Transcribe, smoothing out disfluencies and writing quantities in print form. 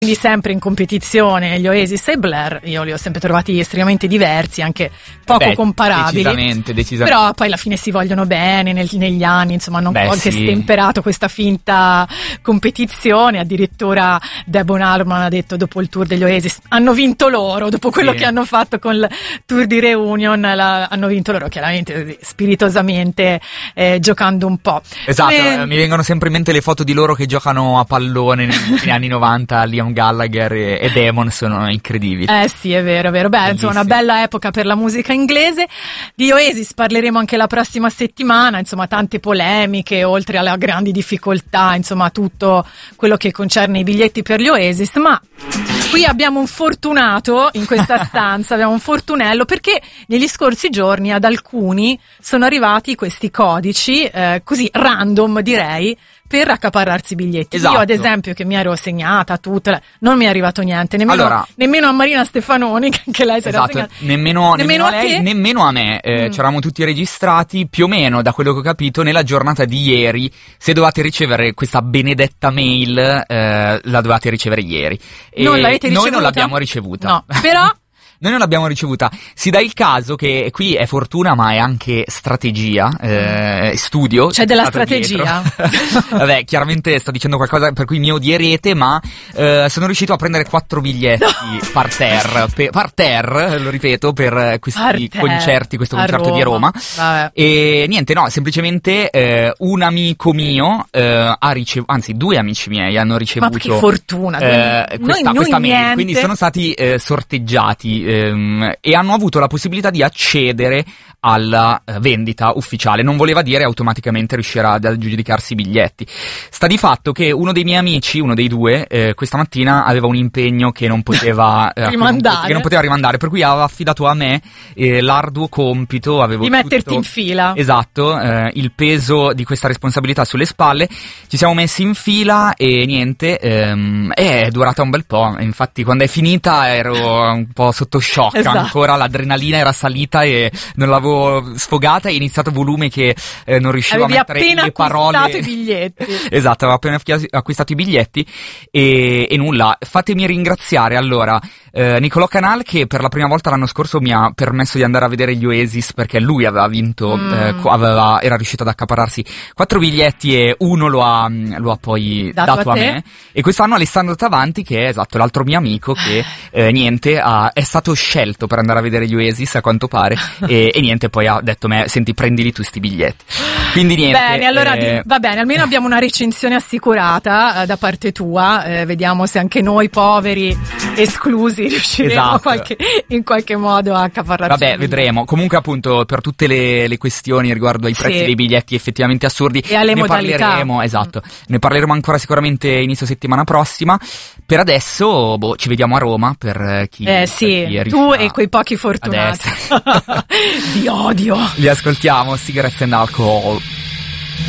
Quindi sempre in competizione gli Oasis e Blair, io li ho sempre trovati estremamente diversi, anche poco comparabili. Decisamente. Però poi alla fine si vogliono bene negli anni, insomma hanno anche stemperato questa finta competizione. Addirittura Damon Albarn ha detto dopo il tour degli Oasis, hanno vinto loro, dopo quello che hanno fatto con il tour di Reunion, hanno vinto loro, chiaramente spiritosamente, giocando un po'. Esatto, mi vengono sempre in mente le foto di loro che giocano a pallone negli anni 90, Liam Gallagher e Damon sono incredibili. Sì, è vero. Beh, insomma, una bella epoca per la musica inglese. Di Oasis parleremo anche la prossima settimana, insomma, tante polemiche, oltre alle grandi difficoltà, insomma, tutto quello che concerne i biglietti per gli Oasis, ma qui abbiamo un fortunato in questa stanza, abbiamo un fortunello, perché negli scorsi giorni ad alcuni sono arrivati questi codici, così random direi, per accaparrarsi i biglietti. Esatto. Io ad esempio, che mi ero segnata tutta, non mi è arrivato niente, nemmeno a Marina Stefanoni, che anche lei si era segnata. Nemmeno a lei, te? nemmeno a me. C'eravamo tutti registrati, più o meno, da quello che ho capito, nella giornata di ieri. Se dovevate ricevere questa benedetta mail, la dovevate ricevere ieri. Non l'avete ricevuta? Noi non l'abbiamo ricevuta. No, però... Noi non l'abbiamo ricevuta. Si dà il caso che qui è fortuna, ma è anche strategia, studio. C'è della strategia. Vabbè, chiaramente sto dicendo qualcosa per cui mi odierete, ma sono riuscito a prendere 4 biglietti parterre, lo ripeto, per questi concerti, questo concerto di Roma. Vabbè. E niente, no, semplicemente un amico mio ha ricevuto, anzi 2 amici miei hanno ricevuto. Ma che fortuna! Questa mail, niente. quindi sono stati sorteggiati. E hanno avuto la possibilità di accedere alla vendita ufficiale. Non voleva dire automaticamente riuscire ad aggiudicarsi i biglietti. Sta di fatto che uno dei miei amici, uno dei 2, questa mattina aveva un impegno che non poteva rimandare, per cui aveva affidato a me l'arduo compito di metterti in fila. Esatto, il peso di questa responsabilità sulle spalle. Ci siamo messi in fila e niente, è durata un bel po'. Infatti quando è finita ero un po' sotto shock, esatto. Ancora l'adrenalina era salita e non l'avevo sfogata, e iniziato volume che non riuscivo a mettere le parole. Avevi appena acquistato i biglietti. Esatto, avevo appena acquistato i biglietti e nulla. Fatemi ringraziare allora Nicolò Canal, che per la prima volta l'anno scorso mi ha permesso di andare a vedere gli Oasis, perché lui aveva vinto, era riuscito ad accaparrarsi 4 biglietti e uno lo ha poi dato a me. E quest'anno Alessandro Tavanti, che è esatto l'altro mio amico, che è stato scelto per andare a vedere gli Oasis a quanto pare e niente, poi ha detto a me: senti, prendili tu sti biglietti. Quindi niente. Bene, allora va bene, almeno abbiamo una recensione assicurata da parte tua, vediamo se anche noi poveri esclusi riusciremo in qualche modo a accaparrarci. Vabbè, vedremo. Comunque appunto per tutte le questioni riguardo ai prezzi dei biglietti effettivamente assurdi e alle modalità. Parleremo, esatto. Ne parleremo ancora sicuramente inizio settimana prossima. Per adesso ci vediamo a Roma per chi tu e quei pochi fortunati. Vi odio. Li ascoltiamo, Cigarettes and Alcohol.